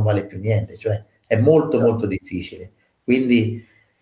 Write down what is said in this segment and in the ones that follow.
vale più niente, cioè è molto molto difficile. Quindi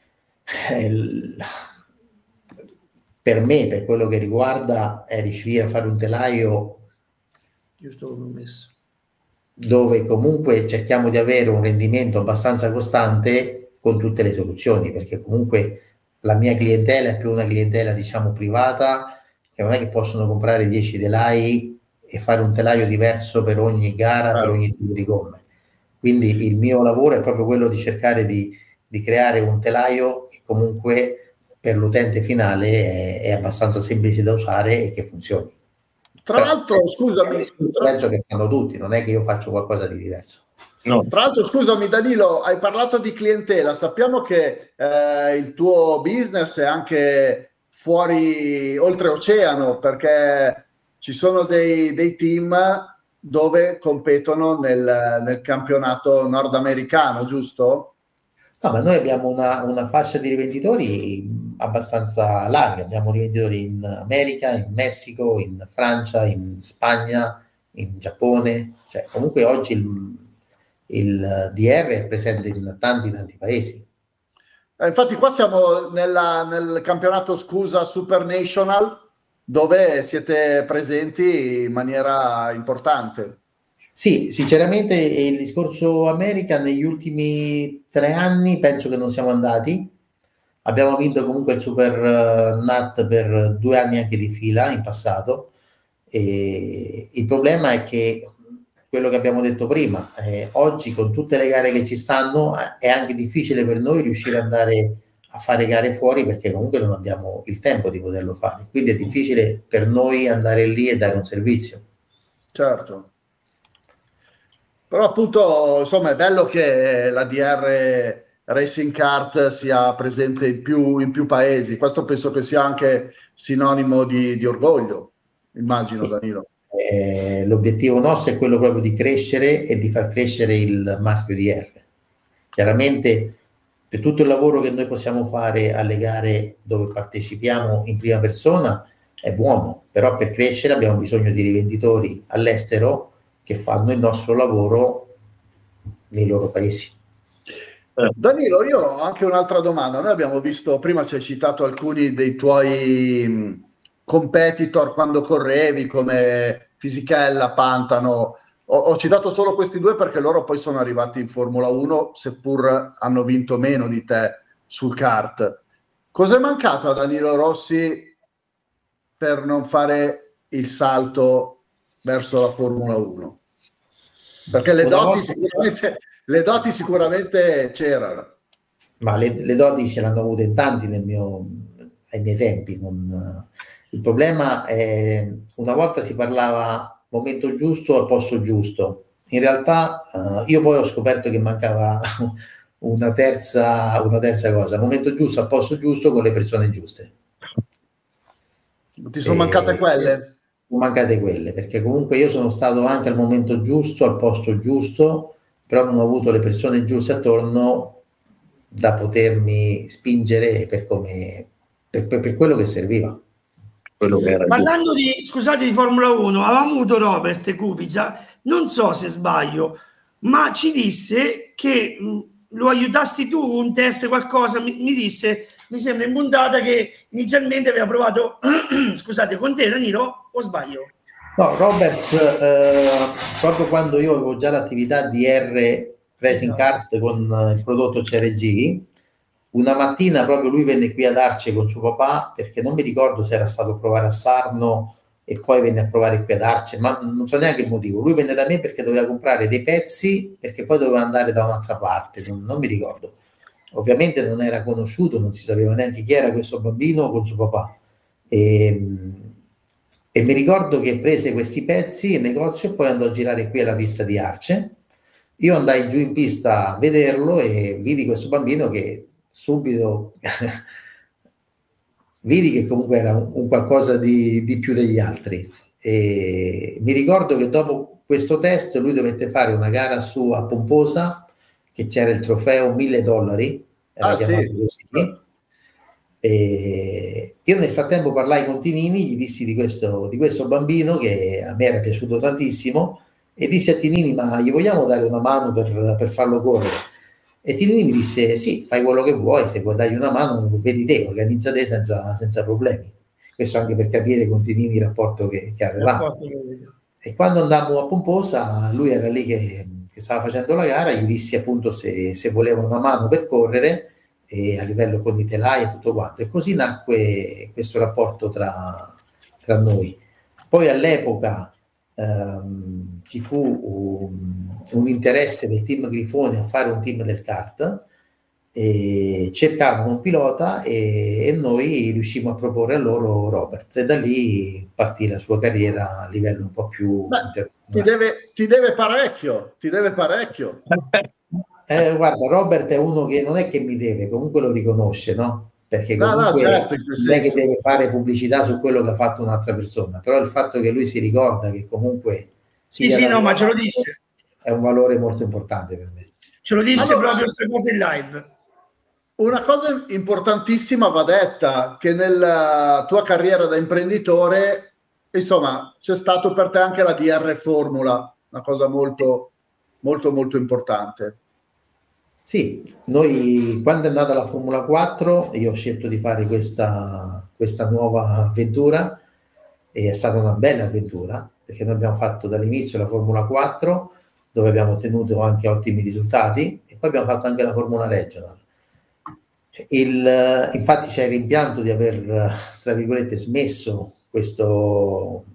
per me, per quello che riguarda, è riuscire a fare un telaio giusto come ho messo, dove comunque cerchiamo di avere un rendimento abbastanza costante con tutte le soluzioni, perché comunque la mia clientela è più una clientela, diciamo, privata, che non è che possono comprare 10 telai e fare un telaio diverso per ogni gara, per ogni tipo di gomme. Quindi il mio lavoro è proprio quello di cercare di creare un telaio che comunque per l'utente finale è abbastanza semplice da usare e che funzioni. Tra l'altro, scusami, Penso che fanno tutti, non è che io faccio qualcosa di diverso. No. Tra l'altro, scusami Danilo, hai parlato di clientela, sappiamo che il tuo business è anche fuori, oltreoceano, perché ci sono dei team dove competono nel campionato nordamericano, giusto? No, ma noi abbiamo una fascia di rivenditori abbastanza larga, abbiamo rivenditori in America, in Messico, in Francia, in Spagna, in Giappone, cioè comunque oggi il DR è presente in tanti paesi. Infatti qua siamo nel campionato Scusa Super National, dove siete presenti in maniera importante. Sì, sinceramente il discorso America negli ultimi 3 anni penso che non siamo andati. Abbiamo vinto comunque il Super Nat per 2 anni anche di fila in passato. E il problema è che quello che abbiamo detto prima, oggi con tutte le gare che ci stanno è anche difficile per noi riuscire ad andare a fare gare fuori perché comunque non abbiamo il tempo di poterlo fare. Quindi è difficile per noi andare lì e dare un servizio. Certo. Però appunto, insomma, è bello che la DR Racing Kart sia presente in più paesi. Questo penso che sia anche sinonimo di orgoglio, immagino, Sì. Danilo. L'obiettivo nostro è quello proprio di crescere e di far crescere il marchio DR. Chiaramente per tutto il lavoro che noi possiamo fare alle gare dove partecipiamo in prima persona è buono, però per crescere abbiamo bisogno di rivenditori all'estero che fanno il nostro lavoro nei loro paesi. Danilo, io ho anche un'altra domanda. Noi abbiamo visto, prima ci hai citato alcuni dei tuoi competitor quando correvi, come Fisichella, Pantano. Ho citato solo questi due perché loro poi sono arrivati in Formula 1, seppur hanno vinto meno di te sul kart. Cosa è mancato a Danilo Rossi per non fare il salto verso la Formula 1? Perché le doti sicuramente c'erano. Ma le doti ce l'hanno avute in tanti ai miei tempi. Il problema è, una volta si parlava momento giusto al posto giusto. In realtà io poi ho scoperto che mancava una terza cosa, momento giusto al posto giusto con le persone giuste. Ti sono mancate quelle? Sono mancate quelle, perché comunque io sono stato anche al momento giusto, al posto giusto, però non ho avuto le persone giuste attorno da potermi spingere per quello che serviva. Quello che era Parlando scusate, di Formula 1, avevamo avuto Robert Kubica, non so se sbaglio, ma ci disse che lo aiutasti tu, un test, qualcosa, mi disse, mi sembra in puntata che inizialmente aveva provato, scusate, con te Danilo, o sbaglio? No, Robert, proprio quando io avevo già l'attività di Racing Kart con il prodotto CRG, una mattina proprio lui venne qui ad Arce con suo papà, perché non mi ricordo se era stato a provare a Sarno e poi venne a provare qui ad Arce, ma non so neanche il motivo. Lui venne da me perché doveva comprare dei pezzi, perché poi doveva andare da un'altra parte, non mi ricordo. Ovviamente non era conosciuto, non si sapeva neanche chi era questo bambino con suo papà. E mi ricordo che prese questi pezzi in negozio e poi andò a girare qui alla pista di Arce. Io andai giù in pista a vederlo e vidi questo bambino che subito vidi che comunque era un qualcosa di più degli altri. E mi ricordo che dopo questo test lui dovette fare una gara su a Pomposa, che c'era il trofeo $1.000, era chiamato così. E io nel frattempo parlai con Tinini, gli dissi di questo bambino che a me era piaciuto tantissimo e dissi a Tinini: ma gli vogliamo dare una mano per farlo correre? E Tinini mi disse: sì, fai quello che vuoi, se vuoi dargli una mano vedi te, organizza te senza problemi. Questo anche per capire con Tinini il rapporto che avevamo. E quando andammo a Pomposa, lui era lì che stava facendo la gara, gli dissi appunto se voleva una mano per correre, e a livello con i telai e tutto quanto, e così nacque questo rapporto tra noi. Poi all'epoca ci fu un interesse del team Grifone a fare un team del kart, e cercavano un pilota e noi riuscimmo a proporre a loro Robert, e da lì partì la sua carriera a livello un po' più internazionale. Ti deve parecchio. Guarda, Robert è uno che non è che mi deve, comunque lo riconosce, no? Perché comunque certo, non è che deve fare pubblicità su quello che ha fatto un'altra persona, però il fatto che lui si ricorda che comunque ma ce lo disse, è un valore molto importante per me. Ce lo disse proprio questa cosa in live. Una cosa importantissima va detta, che nella tua carriera da imprenditore, insomma, c'è stato per te anche la DR Formula, una cosa molto, molto, molto importante. Sì, noi quando è nata la Formula 4, io ho scelto di fare questa nuova avventura, e è stata una bella avventura, perché noi abbiamo fatto dall'inizio la Formula 4, dove abbiamo ottenuto anche ottimi risultati, e poi abbiamo fatto anche la Formula Regional. Infatti c'è il rimpianto di aver, tra virgolette, smesso questo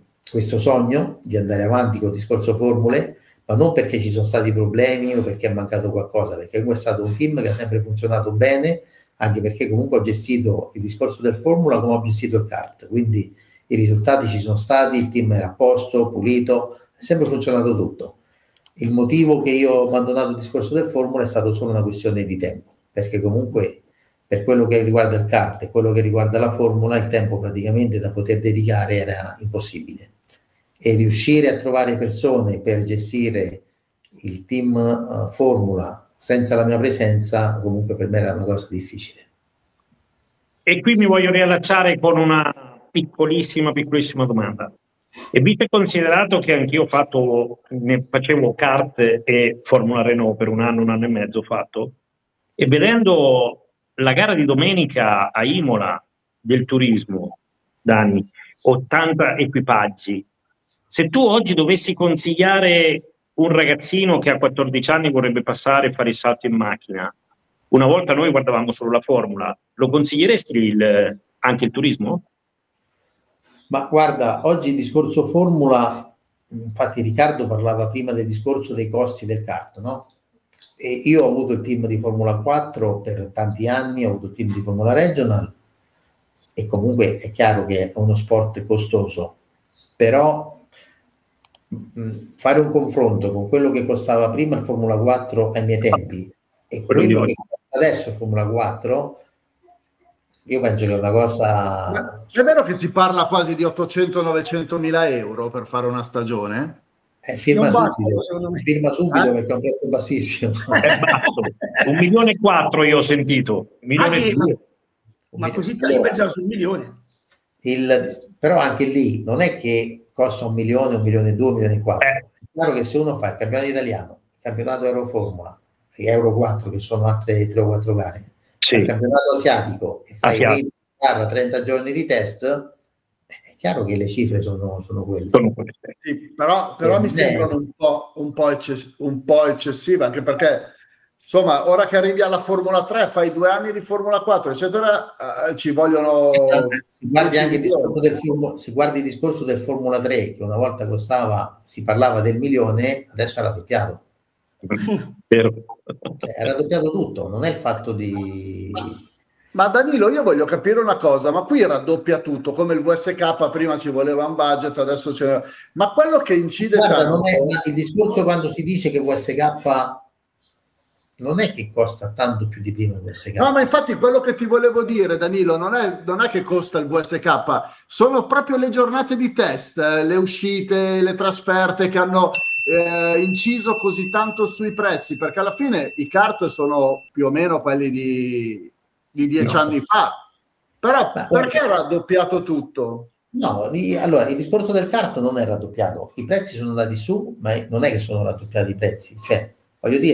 sogno di andare avanti con il discorso formule, ma non perché ci sono stati problemi o perché è mancato qualcosa, perché comunque è stato un team che ha sempre funzionato bene, anche perché comunque ho gestito il discorso del formula come ho gestito il kart, quindi i risultati ci sono stati, il team era a posto, pulito, è sempre funzionato tutto. Il motivo che io ho abbandonato il discorso del formula è stato solo una questione di tempo, perché comunque per quello che riguarda il kart e quello che riguarda la formula, il tempo praticamente da poter dedicare era impossibile, e riuscire a trovare persone per gestire il team formula senza la mia presenza comunque per me era una cosa difficile. E qui mi voglio riallacciare con una piccolissima domanda. E visto e considerato che anch'io facevo kart e Formula Renault per un anno e mezzo fatto, e vedendo la gara di domenica a Imola del turismo, Dani, 80 equipaggi, se tu oggi dovessi consigliare un ragazzino che a 14 anni vorrebbe passare e fare il salto in macchina, una volta noi guardavamo solo la Formula, lo consiglieresti anche il turismo? Ma guarda, oggi il discorso formula, infatti Riccardo parlava prima del discorso dei costi del kart, no? E io ho avuto il team di Formula 4 per tanti anni, ho avuto il team di Formula Regional, e comunque è chiaro che è uno sport costoso, però fare un confronto con quello che costava prima il Formula 4 ai miei tempi e quello che costa adesso il Formula 4, io penso che è una cosa... È vero che si parla quasi di 800-900 mila euro per fare una stagione? Firma subito perché è un prezzo bassissimo. 1,4 milioni io ho sentito. Ma così io pensavo sul 1 milione. Però anche lì non è che costa 1 milione, 1 milione e 2, 1 milione e 4. È chiaro che se uno fa il campionato italiano, il campionato Euroformula e Euro 4, che sono altre 3 o 4 gare, il campionato asiatico, e fai 30 giorni di test, è chiaro che le cifre sono quelle. Sì, però mi sembrano un po' eccessive, anche perché insomma ora che arrivi alla Formula 3 fai 2 anni di Formula 4 eccetera, ci vogliono... Si guardi anche il discorso del Formula 3, che una volta si parlava del milione, adesso è raddoppiato. È raddoppiato tutto, non è il fatto di... Ma Danilo, io voglio capire una cosa, ma qui raddoppia tutto, come il VSK prima ci voleva un budget, adesso ce n'è... Ma quello che incide tanto... il discorso quando si dice che VSK non è che costa tanto più di prima il VSK. No, ma infatti quello che ti volevo dire, Danilo, non è che costa il VSK, sono proprio le giornate di test, le uscite, le trasferte che hanno inciso così tanto sui prezzi, perché alla fine i kart sono più o meno quelli di 10 anni fa. Però perché è raddoppiato tutto? No, allora il discorso del kart non è raddoppiato, i prezzi sono andati su, ma non è che sono raddoppiati i prezzi, cioè voglio dire